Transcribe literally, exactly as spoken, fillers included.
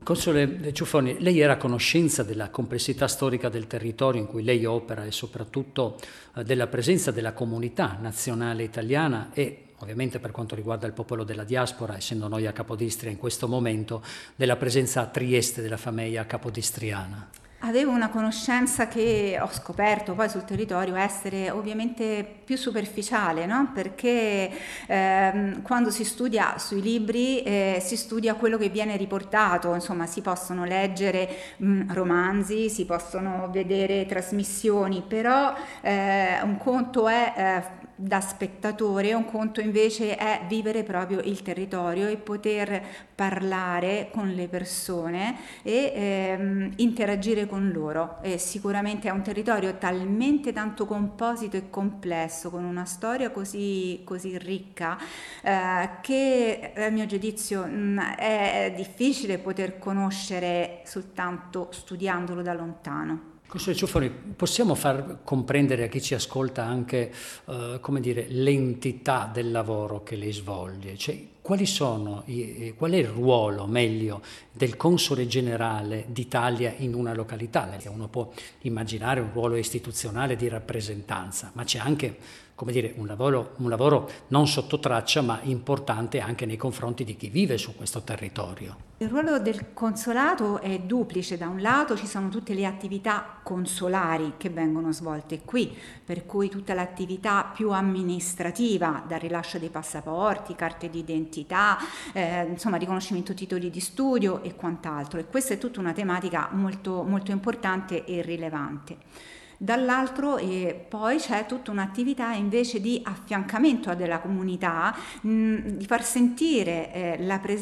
Console Ciuffoni, lei era a conoscenza della complessità storica del territorio in cui lei opera e soprattutto eh, della presenza della comunità nazionale italiana e ovviamente per quanto riguarda il popolo della diaspora, essendo noi a Capodistria in questo momento, della presenza a Trieste della famiglia capodistriana? Avevo una conoscenza che ho scoperto poi sul territorio essere ovviamente più superficiale, no? Perché ehm, quando si studia sui libri eh, si studia quello che viene riportato, insomma si possono leggere mh, romanzi, si possono vedere trasmissioni, però eh, un conto è eh, da spettatore, un conto invece è vivere proprio il territorio e poter parlare con le persone e ehm, interagire con loro. E sicuramente è un territorio talmente tanto composito e complesso, con una storia così, così ricca, eh, che a mio giudizio mh, è difficile poter conoscere soltanto studiandolo da lontano. Consigliere Ciuffoni, possiamo far comprendere a chi ci ascolta anche, eh, come dire, l'entità del lavoro che lei svolge? Cioè, quali sono, i, qual è il ruolo, meglio, del console generale d'Italia in una località? Uno può immaginare un ruolo istituzionale di rappresentanza, ma c'è anche, come dire, un lavoro, un lavoro non sotto traccia, ma importante anche nei confronti di chi vive su questo territorio. Il ruolo del consolato è duplice: da un lato ci sono tutte le attività consolari che vengono svolte qui, per cui tutta l'attività più amministrativa, dal rilascio dei passaporti, carte d'identità, eh, insomma riconoscimento titoli di studio e quant'altro, e questa è tutta una tematica molto, molto importante e rilevante. Dall'altro eh, poi c'è tutta un'attività invece di affiancamento della comunità, mh, di far sentire eh, la presenza